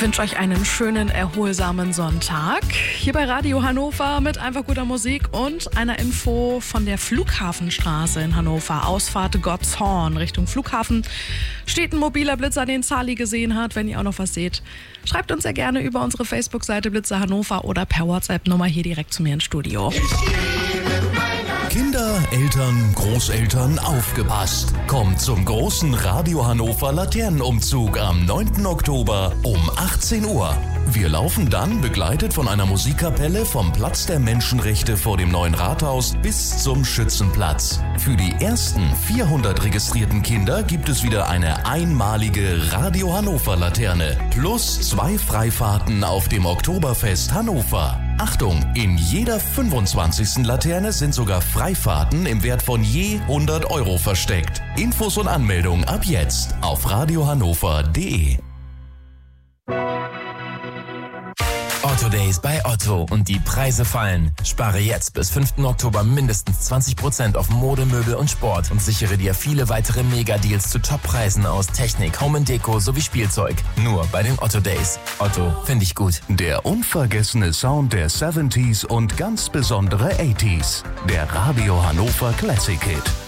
Ich wünsche euch einen schönen, erholsamen Sonntag. Hier bei Radio Hannover mit einfach guter Musik und einer Info von der Flughafenstraße in Hannover. Ausfahrt Gottshorn Richtung Flughafen. Steht ein mobiler Blitzer, den Sally gesehen hat. Wenn ihr auch noch was seht, schreibt uns sehr gerne über unsere Facebook-Seite Blitzer Hannover oder per WhatsApp-Nummer hier direkt zu mir ins Studio. Kinder, Eltern, Großeltern, aufgepasst! Kommt zum großen Radio Hannover Laternenumzug am 9. Oktober um 18 Uhr. Wir laufen dann begleitet von einer Musikkapelle vom Platz der Menschenrechte vor dem neuen Rathaus bis zum Schützenplatz. Für die ersten 400 registrierten Kinder gibt es wieder eine einmalige Radio Hannover Laterne plus 2 Freifahrten auf dem Oktoberfest Hannover. Achtung, in jeder 25. Laterne sind sogar Freifahrten im Wert von je 100 € versteckt. Infos und Anmeldung ab jetzt auf radiohannover.de. Otto Days bei Otto und die Preise fallen. Spare jetzt bis 5. Oktober mindestens 20% auf Mode, Möbel und Sport und sichere dir viele weitere Mega-Deals zu Top-Preisen aus Technik, Home & Deko sowie Spielzeug. Nur bei den Otto Days. Otto, finde ich gut. Der unvergessene Sound der 70s und ganz besondere 80s. Der Radio Hannover Classic Hit.